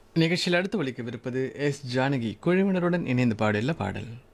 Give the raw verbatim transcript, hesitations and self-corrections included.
நிகழ்ச்சியில் அடுத்து ஒலிக்கவிருப்பது எஸ் ஜானகி குழுவினருடன் இணைந்து பாடியுள்ள பாடல்.